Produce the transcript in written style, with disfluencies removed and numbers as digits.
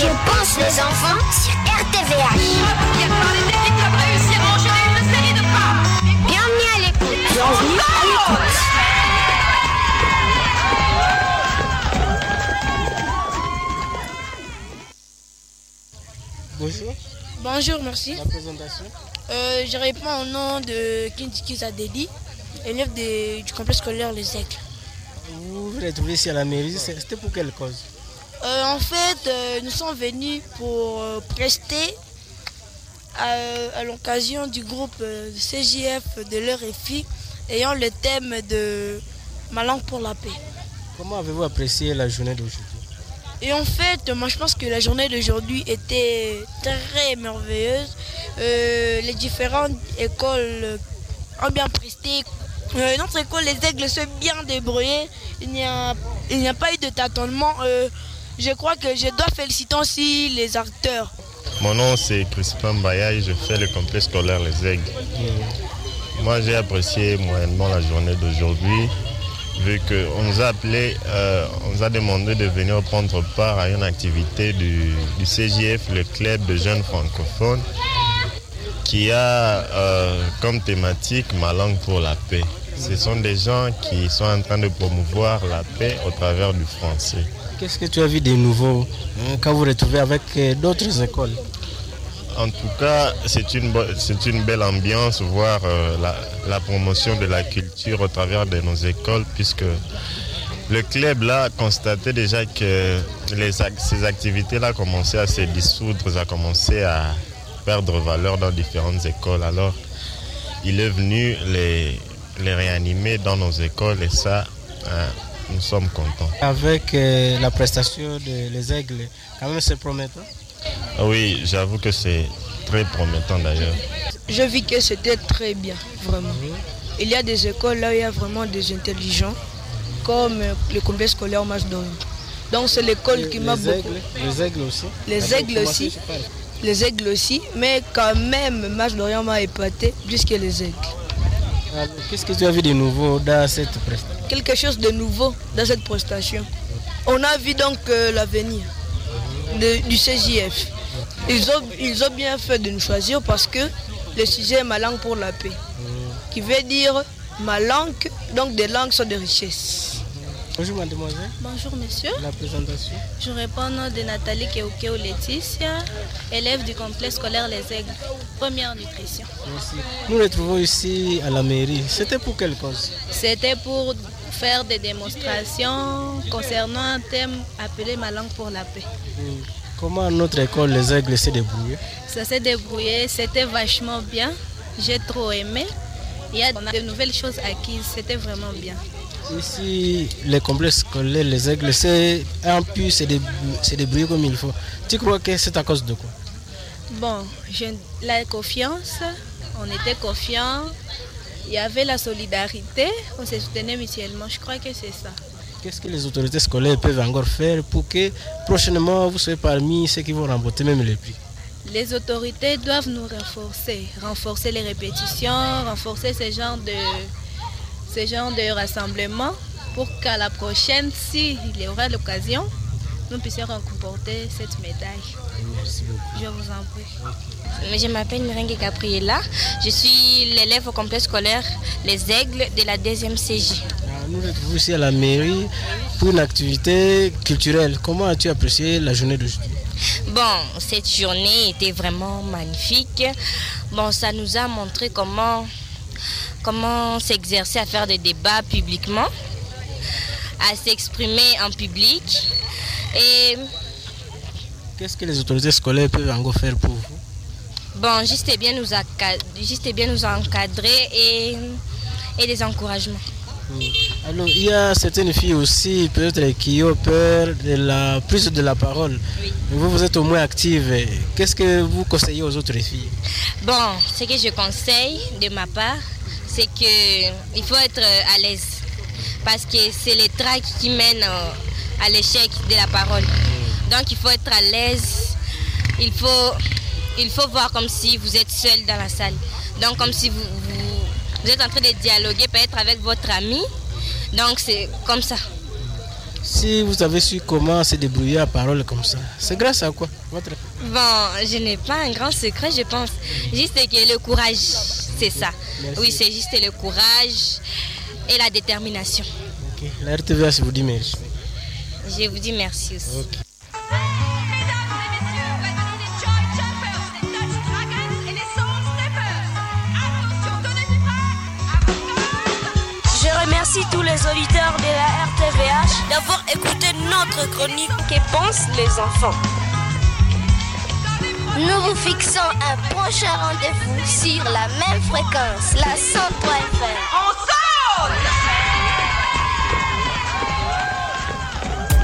Je pense les enfants sur RTVH. Bienvenue à l'écoute. Bienvenue à l'écoute. Bonjour. Bonjour, merci. La présentation. Je réponds au nom de Kindiki Zadeli, élève du complexe scolaire Les Aigles. Vous vous retrouvez ici à la mairie, c'était pour quelle cause? En fait, nous sommes venus pour prester à l'occasion du groupe CJF de l'ERFI ayant le thème de Ma langue pour la paix. Comment avez-vous apprécié la journée d'aujourd'hui? Et en fait, moi je pense que la journée d'aujourd'hui était très merveilleuse. Les différentes écoles ont bien presté. Notre école, les Aigles, s'est bien débrouillée. Il n'y a pas eu de tâtonnement. Je crois que je dois féliciter aussi les acteurs. Mon nom c'est Crispin Mbaya et je fais le complexe scolaire Les Aigles. Moi j'ai apprécié moyennement la journée d'aujourd'hui. Vu qu'on nous a appelé, on nous a demandé de venir prendre part à une activité du CJF, le club de jeunes francophones, qui a comme thématique Ma langue pour la paix. Ce sont des gens qui sont en train de promouvoir la paix au travers du français. Qu'est-ce que tu as vu de nouveau quand vous vous retrouvez avec d'autres écoles? En tout cas, c'est une belle ambiance, voir la promotion de la culture au travers de nos écoles, puisque le club là a constaté déjà que ces activités-là commençaient à se dissoudre, ça a commencé à perdre valeur dans différentes écoles. Alors, il est venu les réanimer dans nos écoles et ça, nous sommes contents. Avec la prestation de Les Aigles, quand même c'est prometteur? Oui, j'avoue que c'est très promettant d'ailleurs. Je vis que c'était très bien, vraiment. Il y a des écoles là où il y a vraiment des intelligents, comme le complexe scolaire Match d'Orient. Donc c'est l'école qui m'a beaucoup... Les Aigles aussi? Les Aigles aussi. Les Aigles aussi, mais quand même Match d'Orient m'a épaté plus que les Aigles. Alors, qu'est-ce que tu as vu de nouveau dans cette prestation? Quelque chose de nouveau dans cette prestation. On a vu donc l'avenir du CJF. Ils ont bien fait de nous choisir parce que le sujet est Ma langue pour la paix, qui veut dire ma langue, donc des langues sont de richesse. Bonjour mademoiselle. Bonjour monsieur. La présentation. Je réponds au nom de Nathalie Keokeo Laetitia, élève du complexe scolaire Les Aigles, première nutrition. Merci. Nous nous retrouvons ici à la mairie. C'était pour quelle cause? C'était pour faire des démonstrations concernant un thème appelé Ma langue pour la paix. Comment notre école Les Aigles s'est débrouillée? Ça s'est débrouillé, c'était vachement bien. J'ai trop aimé. On a de nouvelles choses acquises, c'était vraiment bien. Ici, le complexe scolaire Les Aigles, un pu se débrouiller comme il faut. Tu crois que c'est à cause de quoi? Bon, la confiance, on était confiants. Il y avait la solidarité, on se soutenait mutuellement. Je crois que c'est ça. Qu'est-ce que les autorités scolaires peuvent encore faire pour que prochainement vous soyez parmi ceux qui vont remporter même les prix? Les autorités doivent nous renforcer les répétitions, renforcer ce genre de rassemblement pour qu'à la prochaine, s'il y aura l'occasion, nous puissions remporter cette médaille. Merci beaucoup. Je vous en prie. Je m'appelle Mirengue Gabriela, je suis l'élève au complexe scolaire Les Aigles de la 2e CJ. Nous nous retrouvons ici à la mairie pour une activité culturelle. Comment as-tu apprécié la journée d'aujourd'hui? Bon, cette journée était vraiment magnifique. Bon, ça nous a montré comment s'exercer à faire des débats publiquement, à s'exprimer en public. Et qu'est-ce que les autorités scolaires peuvent encore faire pour vous? Bon, juste bien nous encadrer et des encouragements. Alors, il y a certaines filles aussi, peut-être, qui ont peur de la prise de la parole. Oui. Vous êtes au moins active. Qu'est-ce que vous conseillez aux autres filles? Bon, ce que je conseille de ma part, c'est qu'il faut être à l'aise. Parce que c'est les tracs qui mènent à l'échec de la parole. Donc, il faut être à l'aise. Il faut voir comme si vous êtes seul dans la salle. Donc, comme si vous êtes en train de dialoguer peut-être avec votre ami. Donc, c'est comme ça. Si vous avez su comment se débrouiller à parole comme ça, c'est grâce à quoi votre... Bon, je n'ai pas un grand secret, je pense. Juste que le courage, c'est ça. Merci. Oui, c'est juste le courage et la détermination. Ok. La RTVH vous dit merci. Je vous dis merci aussi. Ok. Je remercie tous les auditeurs de la RTVH d'avoir écouté notre chronique Que pensent les enfants. Nous vous fixons un prochain rendez-vous sur la même fréquence, la 103 FM.